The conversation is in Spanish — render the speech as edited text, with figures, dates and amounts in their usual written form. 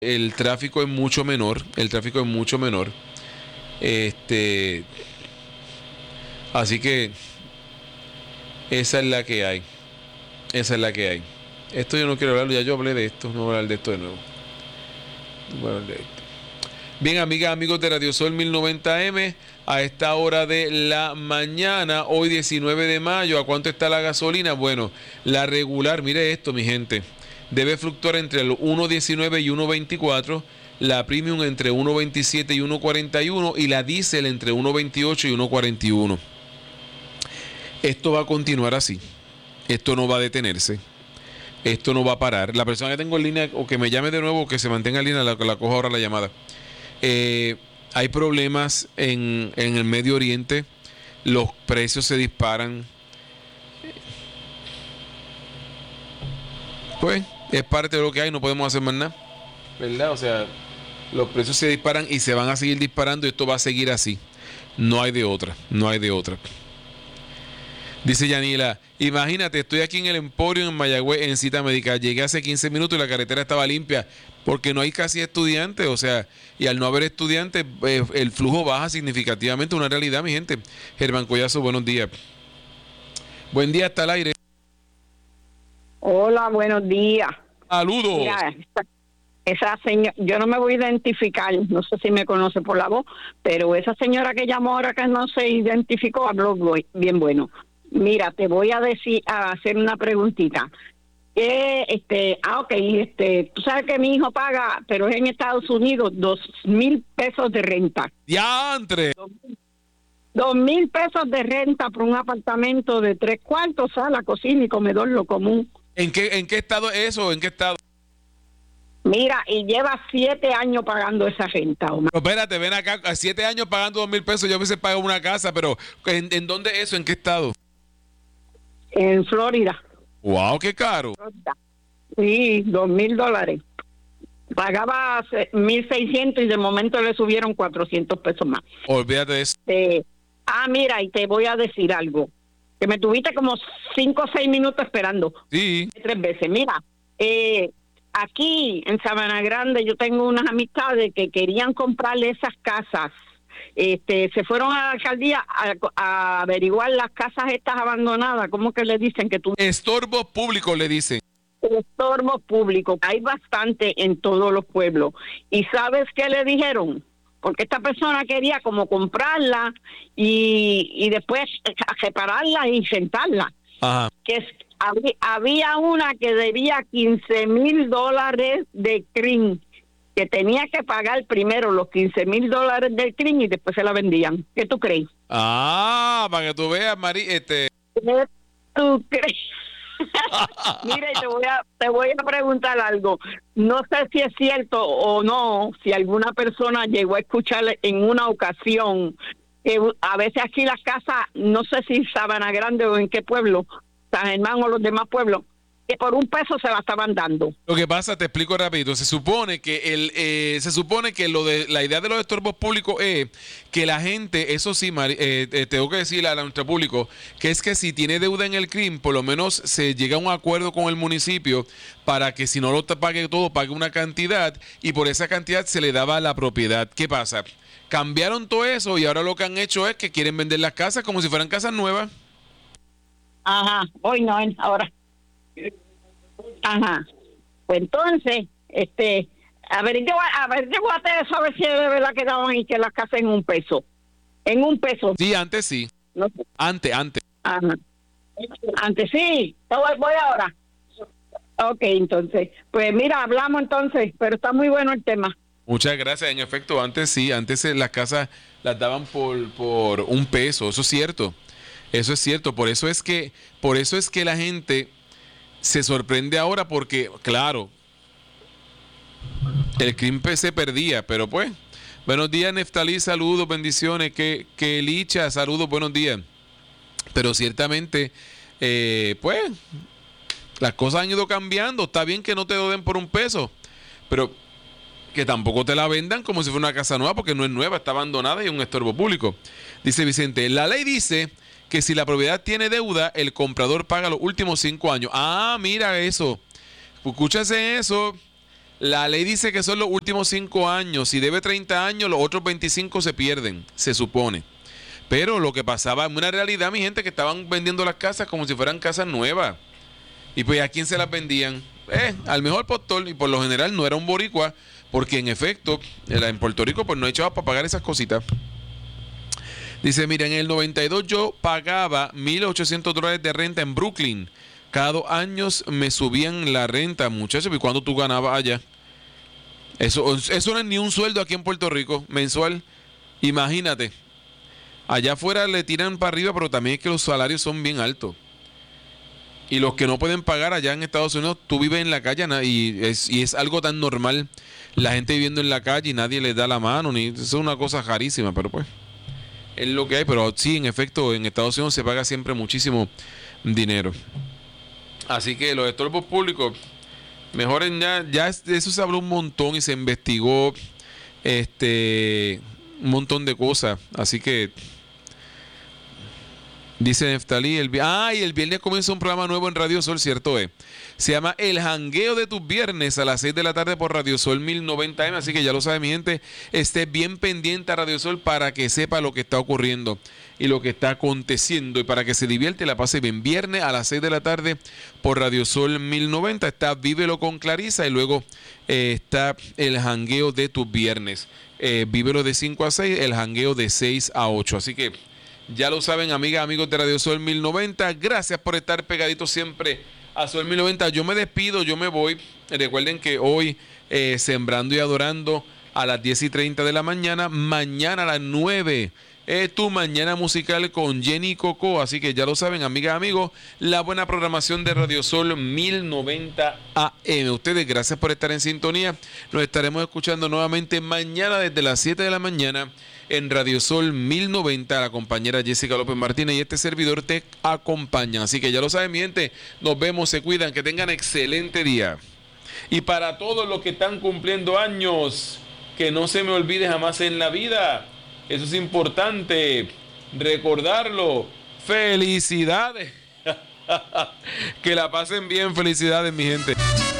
el tráfico es mucho menor, así que esa es la que hay, Esto yo no quiero hablarlo, ya yo hablé de esto, no voy a hablar de esto de nuevo. Bien, amigas, amigos de Radio Sol 1090M, a esta hora de la mañana, hoy 19 de mayo, ¿a cuánto está la gasolina? Bueno, la regular, mire esto, mi gente, debe fluctuar entre el 1.19 y 1.24, la premium entre 1.27 y 1.41 y la diésel entre 1.28 y 1.41. Esto va a continuar así, esto no va a detenerse. Esto no va a parar. La persona que tengo en línea, o que me llame de nuevo, o que se mantenga en línea, la cojo ahora la llamada. Hay problemas en el Medio Oriente. Los precios se disparan. Pues es parte de lo que hay, no podemos hacer más nada, ¿verdad? O sea, los precios se disparan y se van a seguir disparando, y esto va a seguir así. No hay de otra. Dice Yanila, imagínate, estoy aquí en el Emporio en Mayagüez en cita médica. Llegué hace 15 minutos y la carretera estaba limpia porque no hay casi estudiantes. O sea, y al no haber estudiantes, el flujo baja significativamente. Una realidad, mi gente. Germán Collazo, buenos días. Buen día, hasta el aire. Hola, buenos días. Saludos. Mira, esa señora, yo no me voy a identificar, no sé si me conoce por la voz, pero esa señora que llamó ahora que no se identificó habló bien bueno. Mira, te voy a hacer una preguntita. Tú sabes que mi hijo paga, pero es en Estados Unidos, 2,000 pesos de renta. ¡Diantre! 2,000 pesos de renta por un apartamento de 3 cuartos, sala, cocina y comedor, lo común. ¿En qué estado es eso? ¿En qué estado? Mira, y lleva 7 años pagando esa renta, Omar. Pero espérate, ven acá, a 7 años pagando 2,000 pesos. Yo a veces pago una casa, pero ¿en dónde es eso? ¿En qué estado? En Florida. ¡Wow, qué caro! Sí, $2,000. Pagaba 1,600 y de momento le subieron 400 pesos más. Olvídate de eso. Mira, y te voy a decir algo. Que me tuviste como 5 o 6 minutos esperando. Sí. 3 veces. Mira, aquí en Sabana Grande yo tengo unas amistades que querían comprarle esas casas. Se fueron a la alcaldía a averiguar las casas estas abandonadas. ¿Cómo que le dicen que tú? Estorbos públicos le dicen. Estorbos públicos. Hay bastante en todos los pueblos. ¿Y sabes qué le dijeron? Porque esta persona quería como comprarla y después repararla y sentarla. Ajá. Había una que debía $15,000 de CRIM, que tenía que pagar primero los $15,000 del CRIM y después se la vendían. ¿Qué tú crees? Para que tú veas, ¿Qué tú crees? Mire, te voy a preguntar algo. No sé si es cierto o no, si alguna persona llegó a escuchar en una ocasión que a veces aquí las casas, no sé si Sabana Grande o en qué pueblo, San Germán o los demás pueblos, que por $1 se la estaban dando. Lo que pasa, te explico rápido. Se supone que lo de la idea de los estorbos públicos es que la gente, eso sí, tengo que decirle a nuestro público, que es que si tiene deuda en el CRIM, por lo menos se llega a un acuerdo con el municipio para que si no lo pague todo, pague una cantidad, y por esa cantidad se le daba la propiedad. ¿Qué pasa? Cambiaron todo eso y ahora lo que han hecho es que quieren vender las casas como si fueran casas nuevas. Ajá, hoy no, ahora. Ajá. Pues entonces, averiguate eso, a ver si es de verdad que daban y que las casas en $1. En $1. Sí, antes sí. No sé. Antes. Ajá. Antes sí. Voy ahora. Ok, entonces. Pues mira, hablamos entonces, pero está muy bueno el tema. Muchas gracias. En efecto, antes sí, las casas las daban por $1. Eso es cierto. Eso es cierto. Por eso es que la gente se sorprende ahora porque, claro, el crimen se perdía, pero pues. Buenos días, Neftalí, saludos, bendiciones. Que Licha, saludos, buenos días. Pero ciertamente, pues, las cosas han ido cambiando. Está bien que no te lo den por $1, pero que tampoco te la vendan como si fuera una casa nueva, porque no es nueva, está abandonada y es un estorbo público. Dice Vicente, la ley dice que si la propiedad tiene deuda, el comprador paga los últimos 5 años. Mira eso. Escúchase eso. La ley dice que son los últimos 5 años. Si debe 30 años, los otros 25 se pierden, se supone. Pero lo que pasaba en una realidad, mi gente, que estaban vendiendo las casas como si fueran casas nuevas. Y pues, ¿a quién se las vendían? Al mejor postor, y por lo general no era un boricua, porque en efecto, en Puerto Rico pues no hay chavos para pagar esas cositas. Dice, mira, en el 92 yo pagaba $1,800 de renta en Brooklyn. Cada 2 años me subían la renta, muchachos. ¿Y cuánto tú ganabas allá? Eso no es ni un sueldo aquí en Puerto Rico, mensual. Imagínate. Allá afuera le tiran para arriba, pero también es que los salarios son bien altos. Y los que no pueden pagar allá en Estados Unidos, tú vives en la calle y es algo tan normal. La gente viviendo en la calle y nadie les da la mano. Eso es una cosa rarísima, pero pues es lo que hay. Pero sí, en efecto, en Estados Unidos se paga siempre muchísimo dinero. Así que los estorbos públicos, mejoren ya de eso se habló un montón y se investigó un montón de cosas. Así que dice Neftalí, el viernes comienza un programa nuevo en Radio Sol, ¿cierto es? Se llama El Jangueo de tus Viernes a las 6 de la tarde por Radio Sol 1090M, así que ya lo sabe mi gente, esté bien pendiente a Radio Sol para que sepa lo que está ocurriendo y lo que está aconteciendo y para que se divierte y la pase bien. Viernes a las 6 de la tarde por Radio Sol 1090 está Vívelo con Clarisa y luego está El Jangueo de tus Viernes. Vívelo de 5 a 6, El Jangueo de 6 a 8, así que ya lo saben, amigas, amigos de Radio Sol 1090. Gracias por estar pegaditos siempre a Sol 1090. Yo me despido, yo me voy. Recuerden que hoy Sembrando y Adorando a las 10:30 de la mañana. Mañana a las 9 tu mañana musical con Jenny Coco. Así que ya lo saben, amigas, amigos, la buena programación de Radio Sol 1090 AM. Ustedes, gracias por estar en sintonía. Nos estaremos escuchando nuevamente mañana desde las 7 de la mañana en Radio Sol 1090. La compañera Jessica López Martínez y este servidor te acompañan. Así que ya lo saben, mi gente, nos vemos, se cuidan, que tengan excelente día. Y para todos los que están cumpliendo años, que no se me olvide jamás en la vida, eso es importante, recordarlo. ¡Felicidades! Que la pasen bien, felicidades, mi gente.